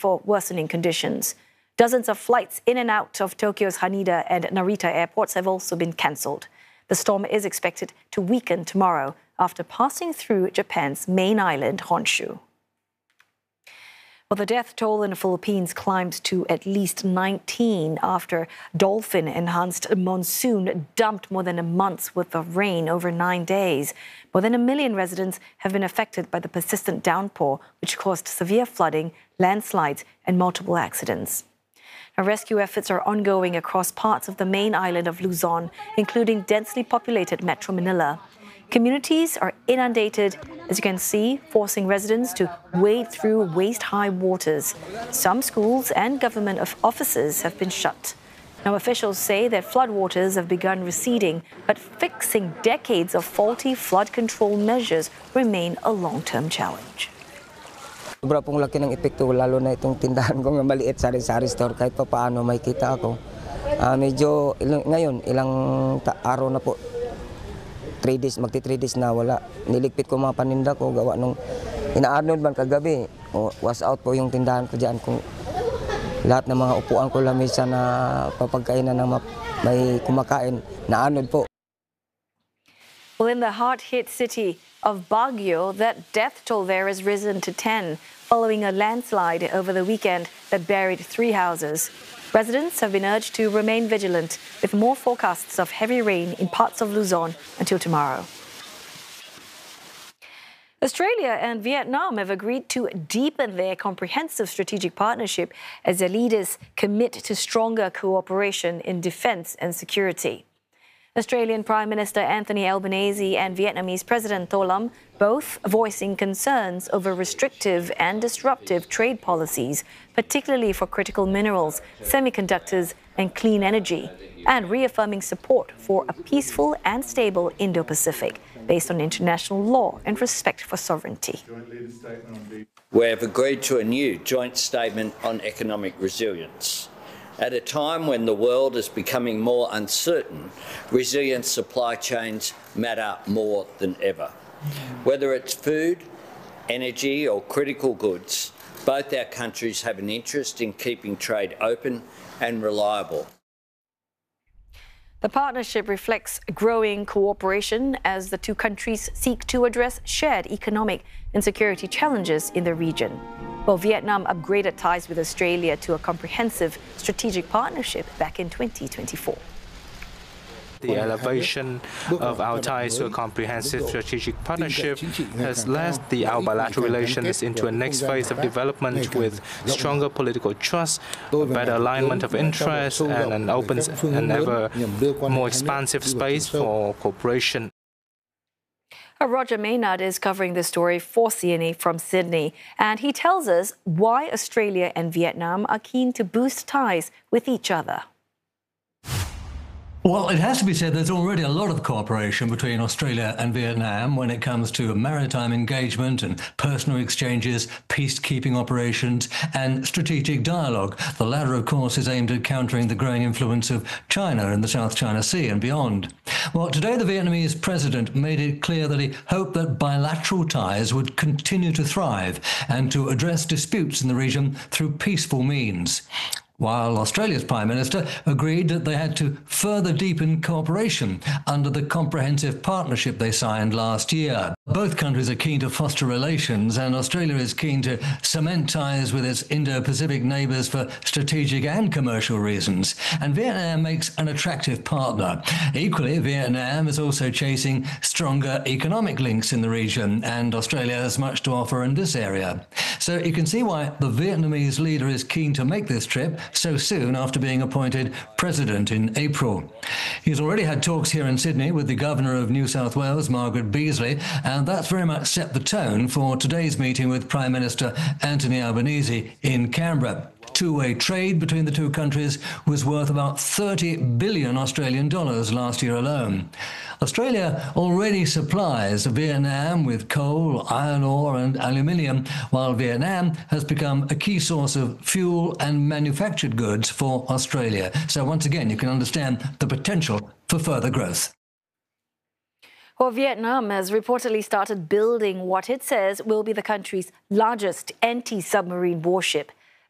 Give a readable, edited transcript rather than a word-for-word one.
for worsening conditions. Dozens of flights in and out of Tokyo's Haneda and Narita airports have also been cancelled. The storm is expected to weaken tomorrow after passing through Japan's main island, Honshu. Well, the death toll in the Philippines climbed to at least 19 after dolphin-enhanced monsoon dumped more than a month's worth of rain over 9 days. More than 1 million residents have been affected by the persistent downpour, which caused severe flooding, landslides, and multiple accidents. Now, rescue efforts are ongoing across parts of the main island of Luzon, including densely populated Metro Manila. Communities are inundated, as you can see, forcing residents to wade through waist-high waters. Some schools and government offices have been shut. Now, officials say that floodwaters have begun receding, but fixing decades of faulty flood control measures remain a long-term challenge. Sobra pong laki ng epekto, lalo na itong tindahan ko nga maliit, sari-sari store, kahit pa paano may kita ako. Medyo ngayon, ilang araw na po, 3 days, magti-3 days na wala. Niligpit ko mga paninda ko, gawa nung ina-Arnold man kagabi. Was out po yung tindahan ko dyan. Kung lahat ng mga upuan ko lamesa na papagkainan ng may kumakain, na-Arnold po. Well, in the hard-hit city of Baguio, that death toll there has risen to 10, following a landslide over the weekend that buried 3 houses. Residents have been urged to remain vigilant, with more forecasts of heavy rain in parts of Luzon until tomorrow. Australia and Vietnam have agreed to deepen their comprehensive strategic partnership as their leaders commit to stronger cooperation in defence and security. Australian Prime Minister Anthony Albanese and Vietnamese President Tô Lâm both voicing concerns over restrictive and disruptive trade policies, particularly for critical minerals, semiconductors and clean energy, and reaffirming support for a peaceful and stable Indo-Pacific based on international law and respect for sovereignty. We have agreed to a new joint statement on economic resilience. At a time when the world is becoming more uncertain, resilient supply chains matter more than ever. Whether it's food, energy or critical goods, both our countries have an interest in keeping trade open and reliable. The partnership reflects growing cooperation as the two countries seek to address shared economic and security challenges in the region. Well, Vietnam upgraded ties with Australia to a comprehensive strategic partnership back in 2024. The elevation of our ties to a comprehensive strategic partnership has led our bilateral relations into a next phase of development with stronger political trust, better alignment of interests, and an open and ever more expansive space for cooperation. Roger Maynard is covering the story for CNA from Sydney, and he tells us why Australia and Vietnam are keen to boost ties with each other. Well, it has to be said there's already a lot of cooperation between Australia and Vietnam when it comes to maritime engagement and personal exchanges, peacekeeping operations and strategic dialogue. The latter, of course, is aimed at countering the growing influence of China in the South China Sea and beyond. Well, today the Vietnamese president made it clear that he hoped that bilateral ties would continue to thrive and to address disputes in the region through peaceful means, while Australia's Prime Minister agreed that they had to further deepen cooperation under the comprehensive partnership they signed last year. Both countries are keen to foster relations, and Australia is keen to cement ties with its Indo-Pacific neighbours for strategic and commercial reasons, and Vietnam makes an attractive partner. Equally, Vietnam is also chasing stronger economic links in the region, and Australia has much to offer in this area. So you can see why the Vietnamese leader is keen to make this trip so soon after being appointed president in April. He's already had talks here in Sydney with the Governor of New South Wales, Margaret Beazley, and that's very much set the tone for today's meeting with Prime Minister Anthony Albanese in Canberra. Two-way trade between the two countries was worth about 30 billion Australian dollars last year alone. Australia already supplies Vietnam with coal, iron ore and aluminium, while Vietnam has become a key source of fuel and manufactured goods for Australia. So once again, you can understand the potential for further growth. Well, Vietnam has reportedly started building what it says will be the country's largest anti-submarine warship.